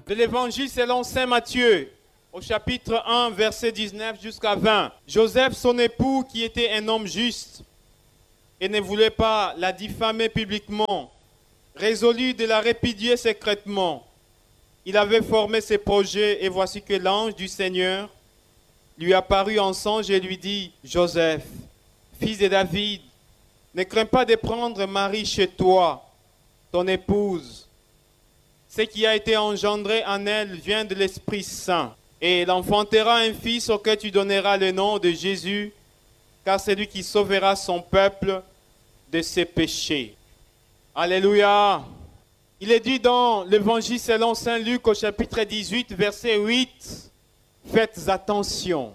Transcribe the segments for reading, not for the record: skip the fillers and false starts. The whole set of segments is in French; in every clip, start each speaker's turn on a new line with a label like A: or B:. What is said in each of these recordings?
A: de l'Évangile selon saint Matthieu, au chapitre 1, verset 19 jusqu'à 20. Joseph, son époux, qui était un homme juste et ne voulait pas la diffamer publiquement, résolut de la répudier secrètement. Il avait formé ses projets et voici que l'ange du Seigneur lui apparut en songe et lui dit: Joseph, fils de David, ne crains pas de prendre Marie chez toi, ton épouse. Ce qui a été engendré en elle vient de l'Esprit Saint. Et elle enfantera un fils auquel tu donneras le nom de Jésus, car c'est lui qui sauvera son peuple de ses péchés. Alléluia. Il est dit dans l'Évangile selon saint Luc au chapitre 18, verset 8, faites attention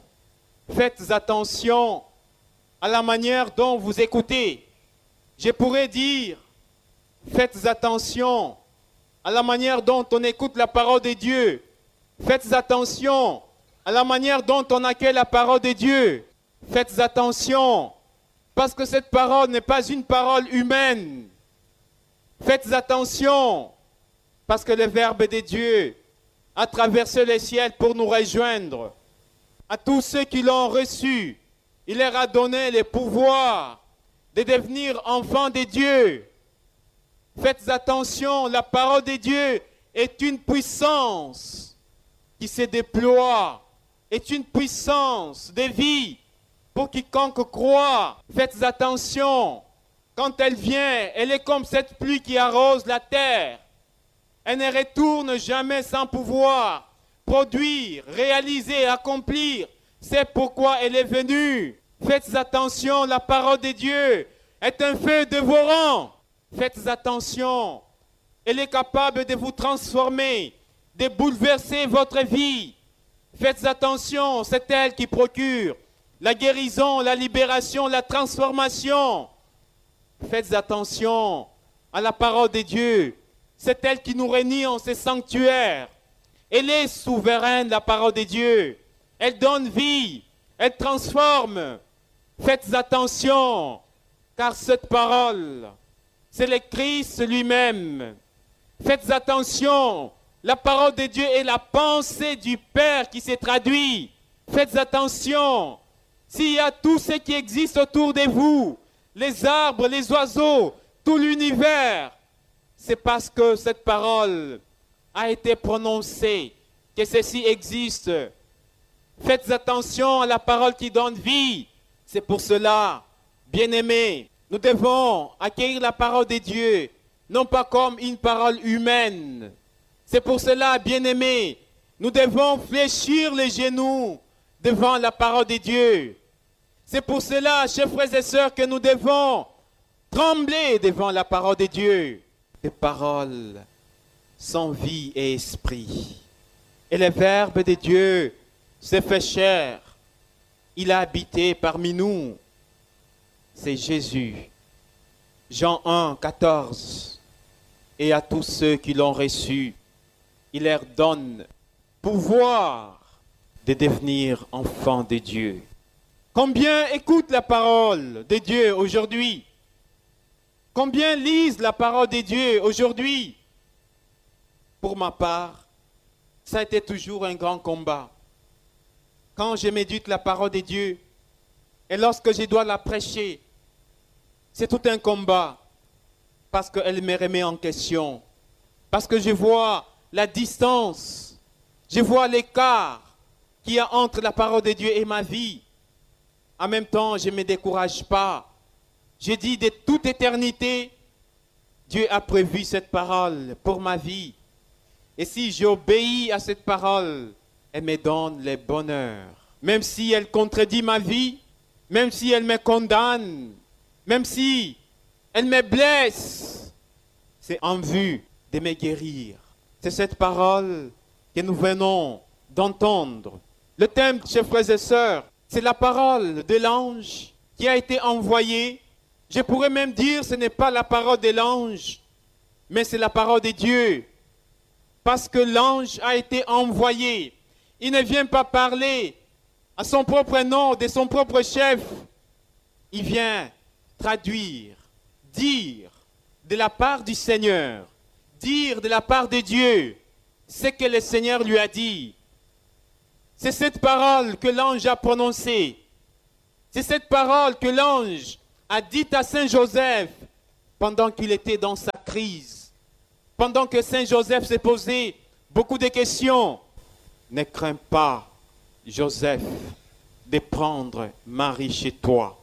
A: à la manière dont vous écoutez. Je pourrais dire, faites attention à la manière dont on écoute la parole de Dieu. Faites attention à la manière dont on accueille la parole de Dieu. Faites attention, parce que cette parole n'est pas une parole humaine. Faites attention, parce que le Verbe de Dieu a traversé les ciels pour nous rejoindre. À tous ceux qui l'ont reçu, il leur a donné le pouvoir de devenir enfants de Dieu. Faites attention, la parole de Dieu est une puissance qui se déploie, est une puissance de vie pour quiconque croit. Faites attention, quand elle vient, elle est comme cette pluie qui arrose la terre. Elle ne retourne jamais sans pouvoir produire, réaliser, accomplir. C'est pourquoi elle est venue. Faites attention, la parole de Dieu est un feu dévorant. Faites attention, elle est capable de vous transformer, de bouleverser votre vie. Faites attention, c'est elle qui procure la guérison, la libération, la transformation. Faites attention à la parole de Dieu. C'est elle qui nous réunit en ses sanctuaires. Elle est souveraine, la parole de Dieu. Elle donne vie, elle transforme. Faites attention, car cette parole, c'est le Christ lui-même. Faites attention, la parole de Dieu est la pensée du Père qui se traduit. Faites attention, s'il y a tout ce qui existe autour de vous, les arbres, les oiseaux, tout l'univers, c'est parce que cette parole a été prononcée que ceci existe. Faites attention à la parole qui donne vie. C'est pour cela, bien-aimés, nous devons accueillir la parole de Dieu, non pas comme une parole humaine. C'est pour cela, bien-aimés, nous devons fléchir les genoux devant la parole de Dieu. C'est pour cela, chers frères et sœurs, que nous devons trembler devant la parole de Dieu. Les paroles sont vie et esprit. Et le Verbe de Dieu s'est fait chair. Il a habité parmi nous. C'est Jésus. Jean 1, 14. Et à tous ceux qui l'ont reçu, il leur donne pouvoir de devenir enfants de Dieu. Combien écoutent la parole de Dieu aujourd'hui? Combien lisent la parole de Dieu aujourd'hui? Pour ma part, ça a été toujours un grand combat. Quand je médite la parole de Dieu, et lorsque je dois la prêcher, c'est tout un combat, parce qu'elle me remet en question, parce que je vois la distance, je vois l'écart qu'il y a entre la parole de Dieu et ma vie. En même temps, je ne me décourage pas. Je dis de toute éternité, Dieu a prévu cette parole pour ma vie. Et si j'obéis à cette parole, elle me donne le bonheur. Même si elle contredit ma vie, même si elle me condamne, même si elle me blesse, c'est en vue de me guérir. C'est cette parole que nous venons d'entendre. Le thème, chers frères et sœurs, c'est la parole de l'ange qui a été envoyé. Je pourrais même dire que ce n'est pas la parole de l'ange, mais c'est la parole de Dieu. Parce que l'ange a été envoyé. Il ne vient pas parler à son propre nom, de son propre chef. Il vient traduire, dire de la part du Seigneur, dire de la part de Dieu ce que le Seigneur lui a dit. C'est cette parole que l'ange a prononcée. C'est cette parole que l'ange a dite à Saint Joseph pendant qu'il était dans sa crise. Pendant que Saint Joseph s'est posé beaucoup de questions. Ne crains pas, Joseph, de prendre Marie chez toi.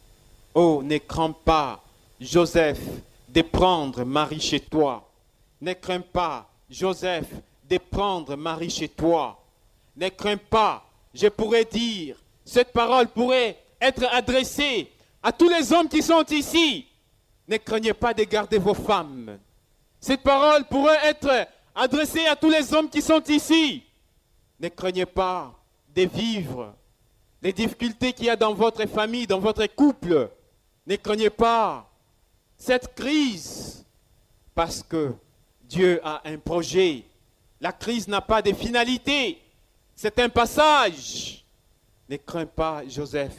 A: Oh, ne crains pas, Joseph, de prendre Marie chez toi. Ne crains pas, Joseph, de prendre Marie chez toi. Ne crains pas, je pourrais dire, cette parole pourrait être adressée à tous les hommes qui sont ici. Ne craignez pas de garder vos femmes. Cette parole pourrait être adressée à tous les hommes qui sont ici. Ne craignez pas de vivre les difficultés qu'il y a dans votre famille, dans votre couple. Ne craignez pas cette crise parce que Dieu a un projet. La crise n'a pas de finalité. C'est un passage. Ne crains pas, Joseph,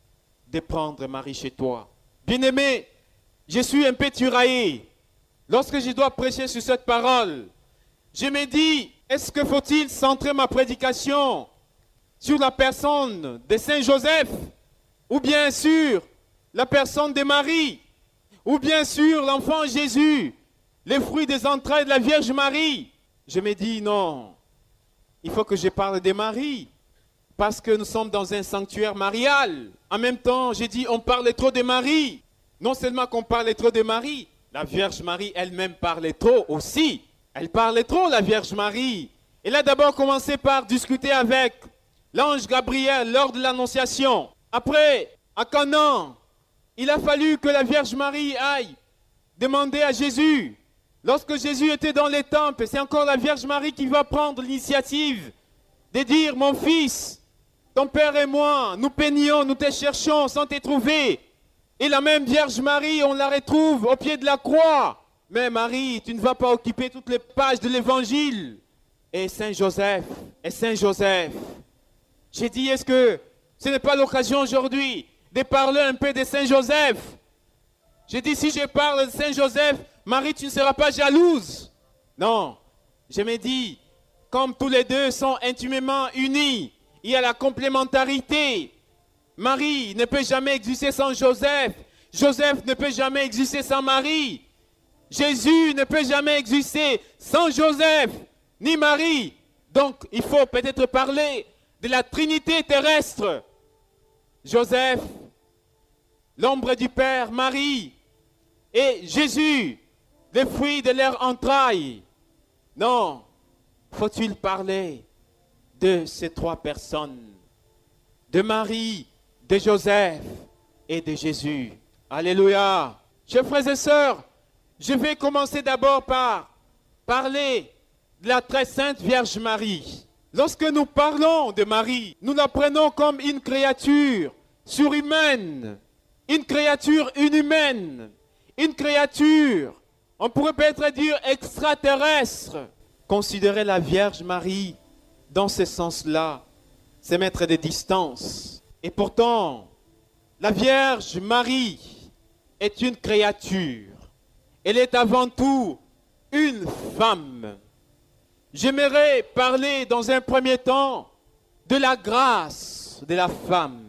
A: de prendre Marie chez toi. Bien-aimé, je suis un peu tiraillé. Lorsque je dois prêcher sur cette parole, je me dis, est-ce que faut-il centrer ma prédication sur la personne de Saint Joseph, ou bien sur la personne de Marie, ou bien sur l'enfant Jésus, les fruits des entrailles de la Vierge Marie? Je me dis, non, il faut que je parle de Marie, parce que nous sommes dans un sanctuaire marial. En même temps, j'ai dit, on parle trop de Marie. Non seulement qu'on parle trop de Marie, la Vierge Marie elle-même parlait trop aussi. Elle parlait trop, la Vierge Marie. Elle a d'abord commencé par discuter avec l'ange Gabriel lors de l'Annonciation. Après, à Canaan, il a fallu que la Vierge Marie aille demander à Jésus. Lorsque Jésus était dans les temples, c'est encore la Vierge Marie qui va prendre l'initiative de dire, mon fils, ton père et moi, nous peignons, nous te cherchons sans te trouver. Et la même Vierge Marie, on la retrouve au pied de la croix. Mais Marie, tu ne vas pas occuper toutes les pages de l'Évangile. Et Saint Joseph, j'ai dit, est-ce que ce n'est pas l'occasion aujourd'hui de parler un peu de Saint Joseph? J'ai dit, si je parle de Saint Joseph, Marie, tu ne seras pas jalouse. Non, je me dis, comme tous les deux sont intimement unis, il y a la complémentarité. Marie ne peut jamais exister sans Joseph. Joseph ne peut jamais exister sans Marie. Jésus ne peut jamais exister sans Joseph ni Marie. Donc, il faut peut-être parler de la Trinité terrestre. Joseph, l'ombre du Père, Marie et Jésus, les fruits de leurs entrailles. Non, faut-il parler de ces trois personnes, de Marie, de Joseph et de Jésus. Alléluia. Chers frères et sœurs, je vais commencer d'abord par parler de la très sainte Vierge Marie. Lorsque nous parlons de Marie, nous la prenons comme une créature surhumaine, une créature inhumaine, une créature, on pourrait peut-être dire extraterrestre. Considérer la Vierge Marie dans ce sens-là, c'est mettre des distances. Et pourtant, la Vierge Marie est une créature. Elle est avant tout une femme. J'aimerais parler dans un premier temps de la grâce de la femme.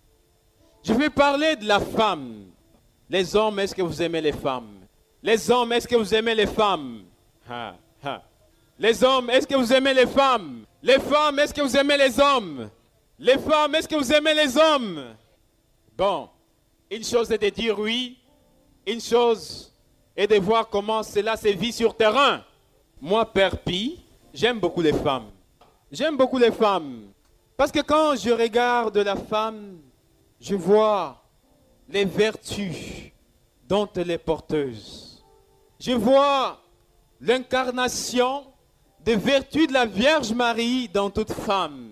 A: Je vais parler de la femme. Les hommes, est-ce que vous aimez les femmes? Les hommes, est-ce que vous aimez les femmes? Ha, ha. Les hommes, est-ce que vous aimez les femmes? Les femmes, est-ce que vous aimez les hommes? Les femmes, est-ce que vous aimez les hommes? Bon, une chose est de dire oui, une chose est de voir comment cela se vit sur terrain. Moi, Père Pi, j'aime beaucoup les femmes. J'aime beaucoup les femmes. Parce que quand je regarde la femme, je vois les vertus dont elle est porteuse. Je vois l'incarnation des vertus de la Vierge Marie dans toute femme.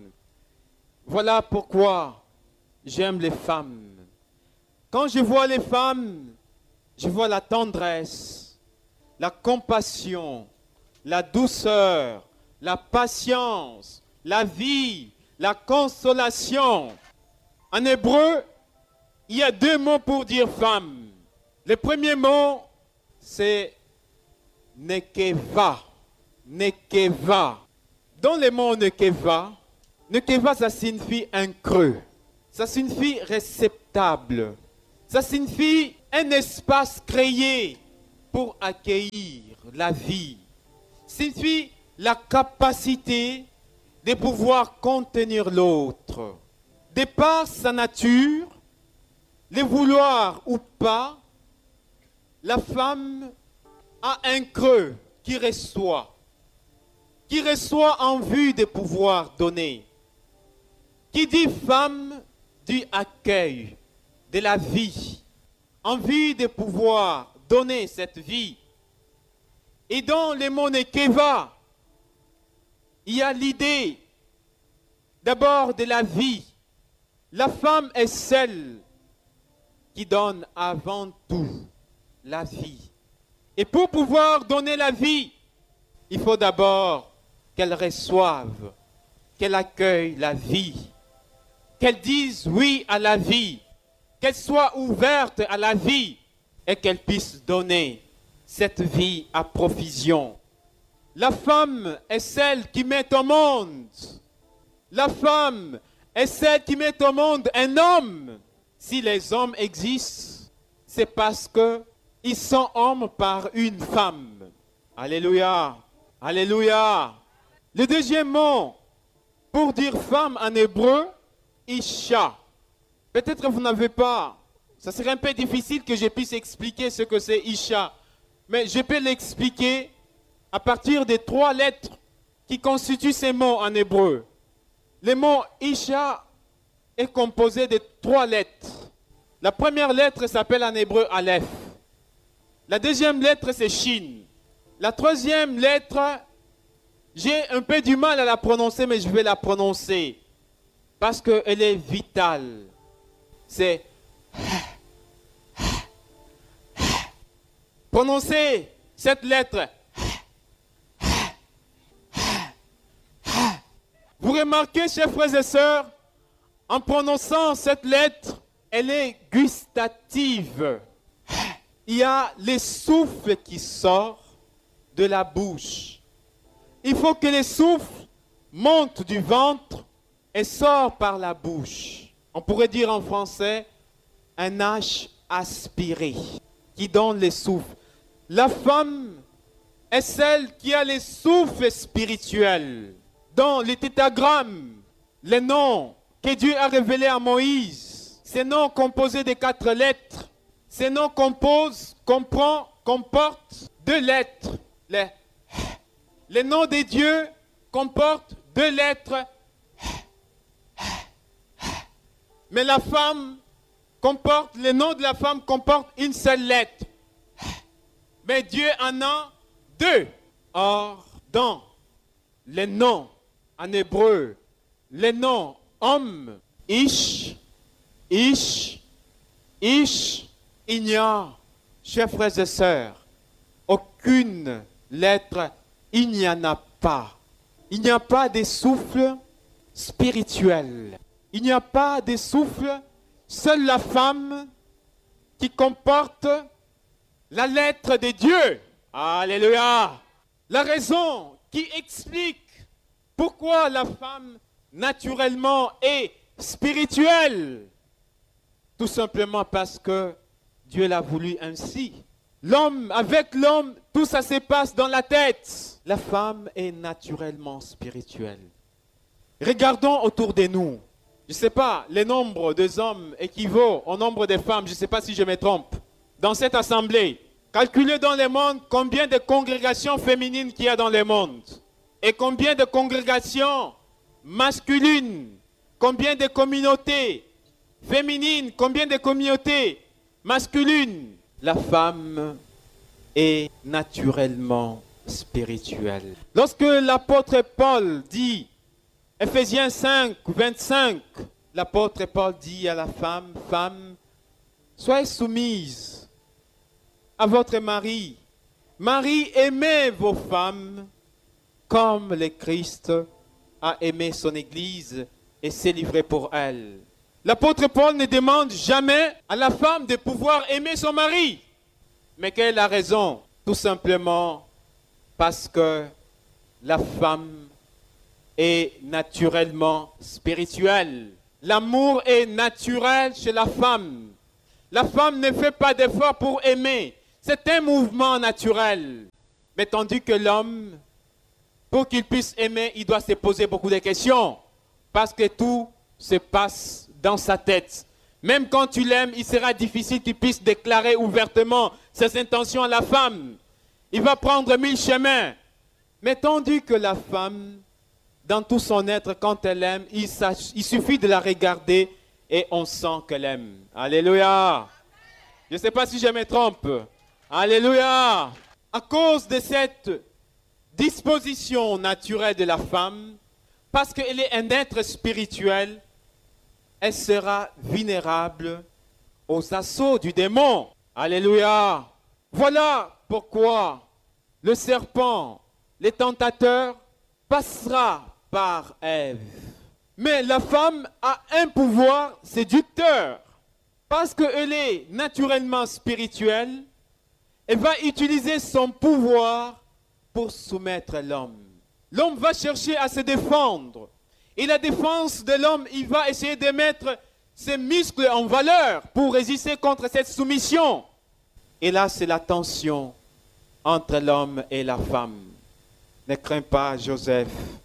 A: Voilà pourquoi j'aime les femmes. Quand je vois les femmes, je vois la tendresse, la compassion, la douceur, la patience, la vie, la consolation. En hébreu, il y a deux mots pour dire femme. Le premier mot, c'est nekeva. nekeva. Dans le mot nekeva, nekeva ça signifie un creux. Ça signifie réceptable. Ça signifie un espace créé pour accueillir la vie. Ça signifie la capacité de pouvoir contenir l'autre. De par sa nature, le vouloir ou pas, la femme a un creux qui reçoit en vue de pouvoir donner. Qui dit femme, dit accueil de la vie, en vue de pouvoir donner cette vie. Et dans le mot nekeva, il y a l'idée d'abord de la vie. La femme est celle qui donne avant tout la vie. Et pour pouvoir donner la vie, il faut d'abord qu'elle reçoive, qu'elle accueille la vie, qu'elle dise oui à la vie, qu'elle soit ouverte à la vie et qu'elle puisse donner cette vie à profusion. La femme est celle qui met au monde. La femme est celle qui met au monde un homme. Si les hommes existent, c'est parce qu'ils sont hommes par une femme. Alléluia. Alléluia. Le deuxième mot pour dire femme en hébreu, isha. Peut-être que vous n'avez pas. Ça serait un peu difficile que je puisse expliquer ce que c'est isha. Mais je peux l'expliquer à partir des 3 lettres qui constituent ces mots en hébreu. Le mot isha est composé de 3 lettres. La première lettre s'appelle en hébreu Aleph. La deuxième lettre c'est Shin. La troisième lettre, j'ai un peu du mal à la prononcer, mais je vais la prononcer parce qu'elle est vitale. C'est prononcez cette lettre. Vous remarquez, chers frères et sœurs, en prononçant cette lettre, elle est gustative. Il y a le souffle qui sort de la bouche. Il faut que le souffle monte du ventre et sort par la bouche. On pourrait dire en français un H aspiré qui donne le souffle. La femme est celle qui a le souffle spirituel. Dans le tétragramme, les noms que Dieu a révélés à Moïse, ces noms composés de 4 lettres, ces noms comportent 2 lettres. Les noms de Dieu comportent 2 lettres. Mais la femme le nom de la femme comporte une seule lettre. Mais Dieu en a 2. Or, dans les noms en hébreu, les noms homme, ish, il n'y a, chers frères et sœurs, aucune lettre, il n'y en a pas. Il n'y a pas de souffle spirituel. Il n'y a pas de souffle. Seule la femme qui comporte la lettre de Dieu. Alléluia. La raison qui explique pourquoi la femme naturellement est spirituelle. Tout simplement parce que Dieu l'a voulu ainsi. L'homme, avec l'homme, tout ça se passe dans la tête. La femme est naturellement spirituelle. Regardons autour de nous. Je ne sais pas, le nombre des hommes équivaut au nombre des femmes. Je ne sais pas si je me trompe. Dans cette assemblée, calculez dans le monde combien de congrégations féminines qu'il y a dans le monde. Et combien de congrégations masculines. Combien de communautés féminines. Combien de communautés masculines. La femme est naturellement spirituelle. Lorsque l'apôtre Paul dit, Ephésiens 5, 25, l'apôtre Paul dit à la femme, femme, soyez soumise à votre mari. Marie, aimez vos femmes comme le Christ a aimé son Église et s'est livré pour elle. L'apôtre Paul ne demande jamais à la femme de pouvoir aimer son mari. Mais quelle est la raison? Tout simplement parce que la femme est naturellement spirituelle. L'amour est naturel chez la femme. La femme ne fait pas d'effort pour aimer. C'est un mouvement naturel. Mais tandis que l'homme, pour qu'il puisse aimer, il doit se poser beaucoup de questions. Parce que tout se passe dans sa tête. Même quand tu l'aimes, il sera difficile qu'il puisse déclarer ouvertement ses intentions à la femme. Il va prendre 1000 chemins. Mais tandis que la femme, dans tout son être, quand elle aime, il suffit de la regarder et on sent qu'elle aime. Alléluia. Je ne sais pas si je me trompe. Alléluia. À cause de cette disposition naturelle de la femme, parce qu'elle est un être spirituel, elle sera vulnérable aux assauts du démon. Alléluia. Voilà pourquoi le serpent, le tentateur, passera par Ève. Mais la femme a un pouvoir séducteur. Parce qu'elle est naturellement spirituelle, elle va utiliser son pouvoir pour soumettre l'homme. L'homme va chercher à se défendre. Et la défense de l'homme, il va essayer de mettre ses muscles en valeur pour résister contre cette soumission. Et là, c'est la tension entre l'homme et la femme. Ne crains pas, Joseph,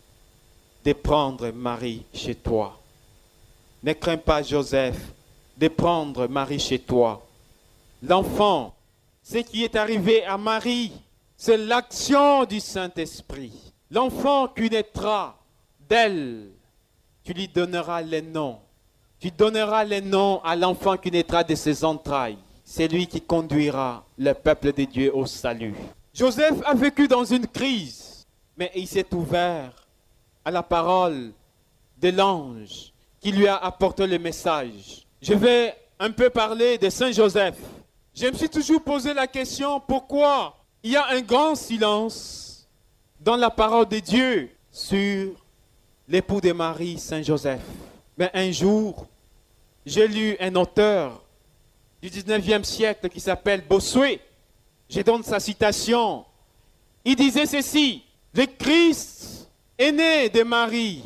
A: de prendre Marie chez toi. Ne crains pas, Joseph, de prendre Marie chez toi. L'enfant, ce qui est arrivé à Marie, c'est l'action du Saint-Esprit. L'enfant qui naîtra d'elle, tu lui donneras les noms. Tu donneras les noms à l'enfant qui naîtra de ses entrailles. C'est lui qui conduira le peuple de Dieu au salut. Joseph a vécu dans une crise, mais il s'est ouvert à la parole de l'ange qui lui a apporté le message. Je vais un peu parler de Saint Joseph. Je me suis toujours posé la question, pourquoi il y a un grand silence dans la parole de Dieu sur l'époux de Marie, Saint Joseph. Mais un jour, j'ai lu un auteur du 19e siècle qui s'appelle Bossuet. Je donne sa citation. Il disait ceci: le Christ est né de Marie.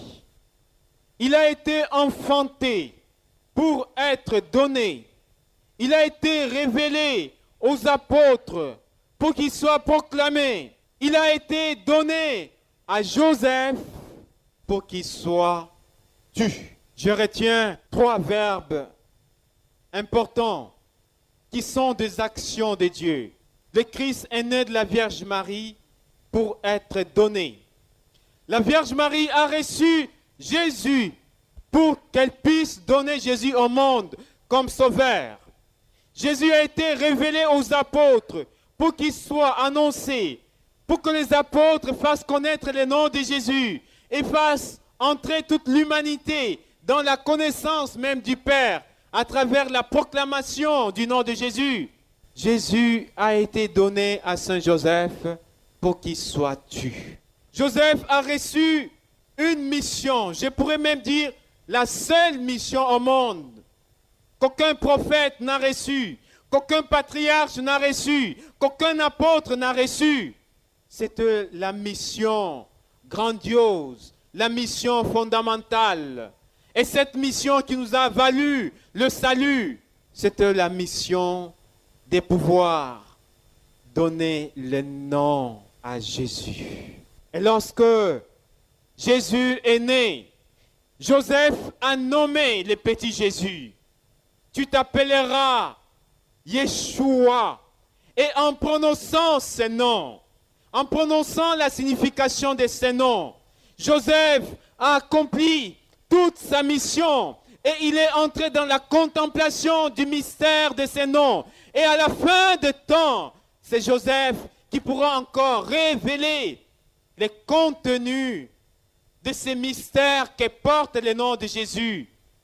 A: Il a été enfanté pour être donné. Il a été révélé aux apôtres pour qu'il soit proclamé. Il a été donné à Joseph pour qu'il soit tu. Je retiens 3 verbes importants qui sont des actions de Dieu. Le Christ est né de la Vierge Marie pour être donné. La Vierge Marie a reçu Jésus pour qu'elle puisse donner Jésus au monde comme sauveur. Jésus a été révélé aux apôtres pour qu'il soit annoncé, pour que les apôtres fassent connaître le nom de Jésus et fassent entrer toute l'humanité dans la connaissance même du Père à travers la proclamation du nom de Jésus. Jésus a été donné à Saint Joseph pour qu'il soit tu. Joseph a reçu une mission, je pourrais même dire la seule mission au monde qu'aucun prophète n'a reçu, qu'aucun patriarche n'a reçu, qu'aucun apôtre n'a reçu. C'est la mission grandiose, la mission fondamentale. Et cette mission qui nous a valu le salut, c'est la mission de pouvoir donner le nom à Jésus. Et lorsque Jésus est né, Joseph a nommé le petit Jésus. Tu t'appelleras Yeshua. Et en prononçant ce nom, en prononçant la signification de ce nom, Joseph a accompli toute sa mission et il est entré dans la contemplation du mystère de ce nom. Et à la fin de temps, c'est Joseph qui pourra encore révéler les contenus de ces mystères que porte le nom de Jésus.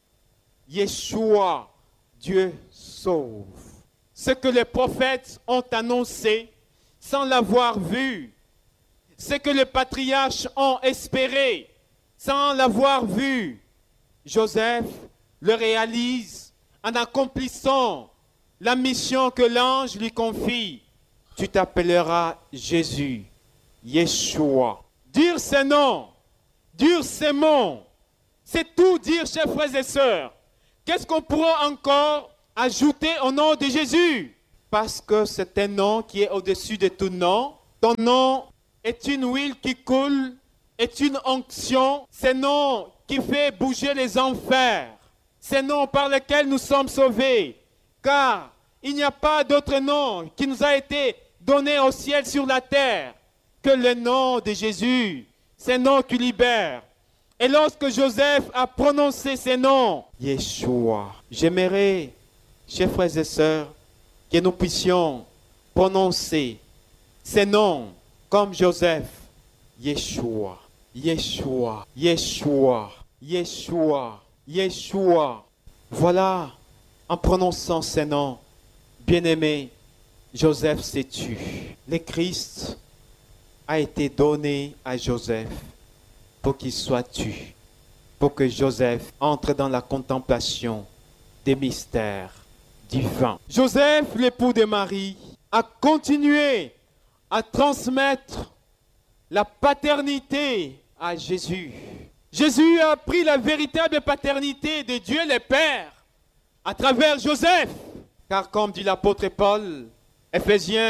A: Yeshua, Dieu sauve. Ce que les prophètes ont annoncé sans l'avoir vu, ce que les patriarches ont espéré sans l'avoir vu, Joseph le réalise en accomplissant la mission que l'ange lui confie. Tu t'appelleras Jésus, Yeshua. Dire ces noms, dire ces mots, c'est tout dire, chers frères et sœurs. Qu'est-ce qu'on pourra encore ajouter au nom de Jésus? Parce que c'est un nom qui est au-dessus de tout nom. Ton nom est une huile qui coule, est une onction. C'est un nom qui fait bouger les enfers. C'est un nom par lequel nous sommes sauvés. Car il n'y a pas d'autre nom qui nous a été donné au ciel sur la terre que le nom de Jésus. C'est un nom qui libère. Et lorsque Joseph a prononcé ces noms, Yeshua, j'aimerais, chers frères et sœurs, que nous puissions prononcer ces noms comme Joseph. Yeshua, Yeshua, Yeshua, Yeshua, Yeshua. Voilà, en prononçant ces noms, bien-aimé, Joseph s'est tué. Le Christ a été donné à Joseph pour qu'il soit tué, pour que Joseph entre dans la contemplation des mystères divins. Joseph, l'époux de Marie, a continué à transmettre la paternité à Jésus. Jésus a pris la véritable paternité de Dieu le Père à travers Joseph. Car comme dit l'apôtre Paul, Éphésiens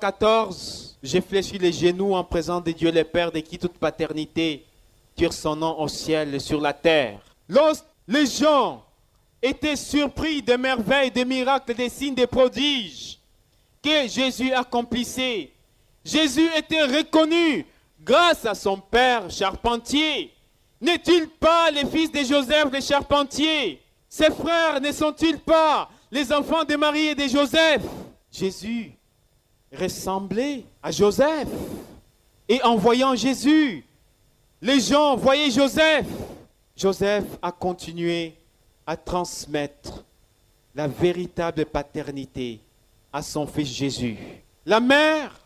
A: 3,14, j'ai fléchi les genoux en présence de Dieu le Père de qui toute paternité tire son nom au ciel et sur la terre. Lorsque les gens étaient surpris des merveilles, des miracles, des signes, des prodiges que Jésus accomplissait, Jésus était reconnu grâce à son père charpentier. N'est-il pas le fils de Joseph le charpentier? Ses frères ne sont-ils pas les enfants de Marie et de Joseph? Jésus ressemblait à Joseph. Et en voyant Jésus, les gens voyaient Joseph. Joseph a continué à transmettre la véritable paternité à son fils Jésus. La mère,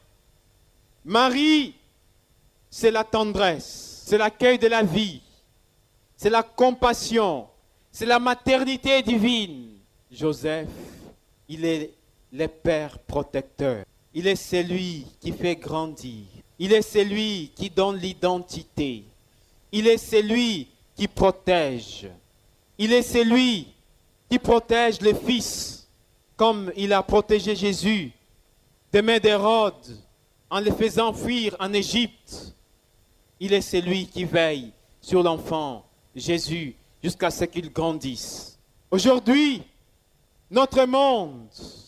A: Marie, c'est la tendresse, c'est l'accueil de la vie, c'est la compassion, c'est la maternité divine. Joseph, il est le père protecteur. Il est celui qui fait grandir. Il est celui qui donne l'identité. Il est celui qui protège. Il est celui qui protège le Fils, comme il a protégé Jésus des mains d'Hérode en le faisant fuir en Égypte. Il est celui qui veille sur l'enfant Jésus jusqu'à ce qu'il grandisse. Aujourd'hui, notre monde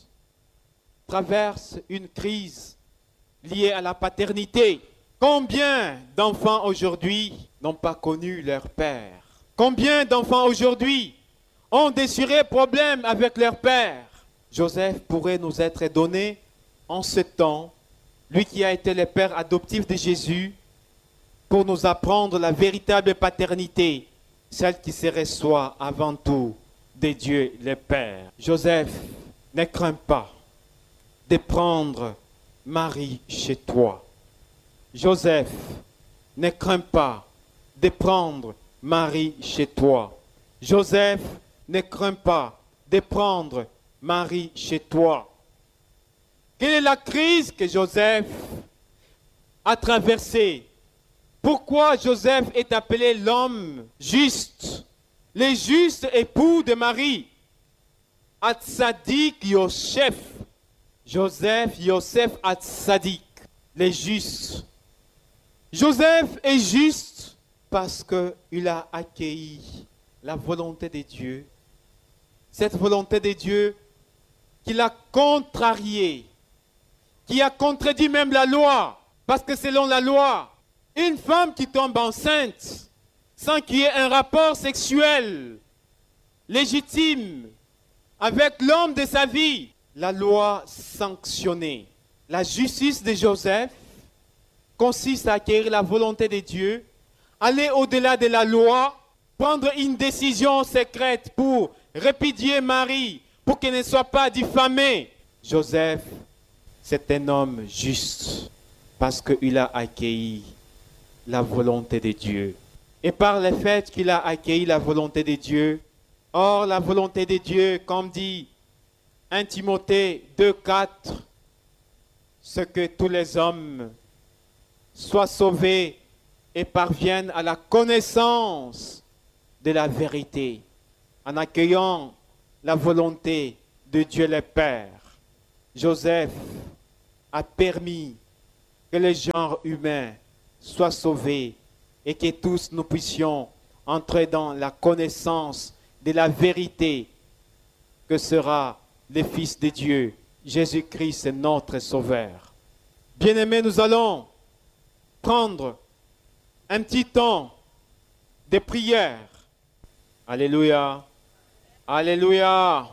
A: traverse une crise liée à la paternité. Combien d'enfants aujourd'hui n'ont pas connu leur père? Combien d'enfants aujourd'hui ont des sérieux problèmes avec leur père? Joseph pourrait nous être donné en ce temps, lui qui a été le père adoptif de Jésus, pour nous apprendre la véritable paternité, celle qui se reçoit avant tout de Dieu le Père. Joseph, ne crains pas de prendre Marie chez toi. Joseph, ne crains pas de prendre Marie chez toi. Joseph, ne crains pas de prendre Marie chez toi. Quelle est la crise que Joseph a traversée? Pourquoi Joseph est appelé l'homme juste, le juste époux de Marie? Atzadik Yosef. Joseph, Yosef Atzadik, le juste. Joseph est juste parce qu'il a accueilli la volonté de Dieu. Cette volonté de Dieu qu'il a contrariée, qui a contredit même la loi. Parce que selon la loi, une femme qui tombe enceinte sans qu'il y ait un rapport sexuel légitime avec l'homme de sa vie, la loi sanctionnée. La justice de Joseph consiste à acquérir la volonté de Dieu, aller au-delà de la loi, prendre une décision secrète pour répudier Marie, pour qu'elle ne soit pas diffamée. Joseph, c'est un homme juste parce qu'il a accueilli la volonté de Dieu. Et par le fait qu'il a accueilli la volonté de Dieu, or la volonté de Dieu, comme dit 1 Timothée 2,4, ce que tous les hommes soient sauvés et parviennent à la connaissance de la vérité, en accueillant la volonté de Dieu le Père. Joseph a permis que le genre humain soit sauvé et que tous nous puissions entrer dans la connaissance de la vérité que sera le Fils de Dieu, Jésus-Christ, notre Sauveur. Bien-aimés, nous allons prendre un petit temps de prière. Alléluia. Alléluia.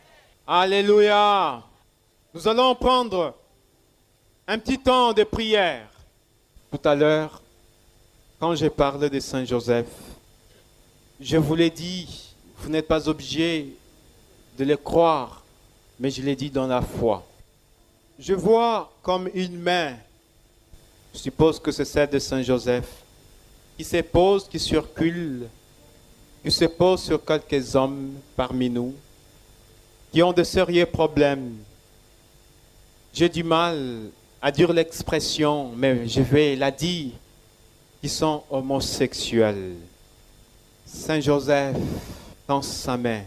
A: Alléluia. Nous allons prendre un petit temps de prière. Tout à l'heure, quand j'ai parlé de Saint Joseph, je vous l'ai dit, vous n'êtes pas obligé de le croire, mais je l'ai dit dans la foi. Je vois comme une main, je suppose que c'est celle de Saint Joseph, qui se pose, qui circule, qui se pose sur quelques hommes parmi nous, qui ont de sérieux problèmes. J'ai du mal à dire l'expression, mais je vais la dire, qui sont homosexuels. Saint Joseph tend sa main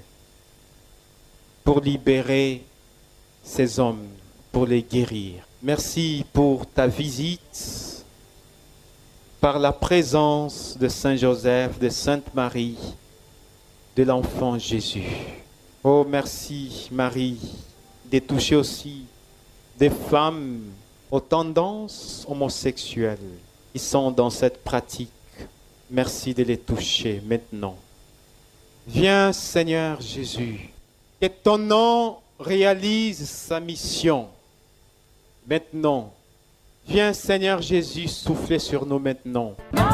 A: pour libérer ces hommes, pour les guérir. Merci pour ta visite par la présence de Saint Joseph, de Sainte Marie, de l'enfant Jésus. Oh, merci Marie de toucher aussi des femmes aux tendances homosexuelles qui sont dans cette pratique. Merci de les toucher maintenant. Viens Seigneur Jésus, que ton nom réalise sa mission maintenant. Viens Seigneur Jésus souffler sur nous maintenant.